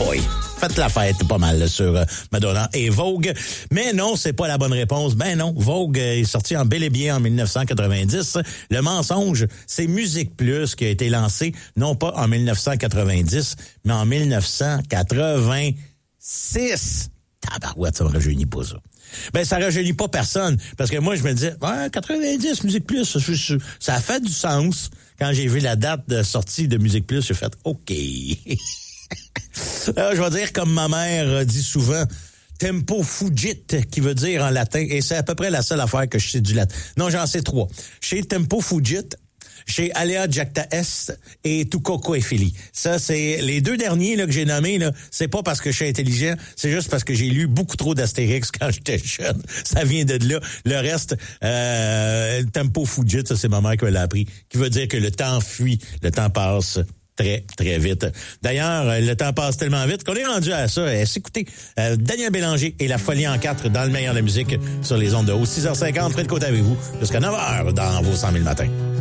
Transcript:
boy. Faites la fête pas mal là, sur Madonna et Vogue. Mais non, c'est pas la bonne réponse. Ben non, Vogue est sorti en bel et bien en 1990. Le mensonge, c'est Musique Plus qui a été lancé, non pas en 1990, mais en 1986. Tabarouette, ça me rajeunit pas ça. Ben, ça rajeunit pas personne. Parce que moi, je me disais, 90, Musique Plus, ça a fait du sens. Quand j'ai vu la date de sortie de Musique Plus, j'ai fait, OK. Alors, je vais dire comme ma mère dit souvent, tempo fugit, qui veut dire en latin, et c'est à peu près la seule affaire que je sais du latin. Non, j'en sais 3. Chez tempo fugit, chez Alea Jacta Est et Tukoko Efili. Ça, c'est les 2 derniers là, que j'ai nommés. Là, c'est pas parce que je suis intelligent, c'est juste parce que j'ai lu beaucoup trop d'Astérix quand j'étais jeune. Ça vient de là. Le reste, tempo fugit, ça c'est ma mère qui me l'a appris, qui veut dire que le temps fuit, le temps passe très, très vite. D'ailleurs, le temps passe tellement vite qu'on est rendu à ça. Écoutez, Daniel Bélanger et La Folie en 4 dans le meilleur de la musique sur les ondes de haut. 6h50, Fred Côté avec vous jusqu'à 9h dans vos 100 000 matins.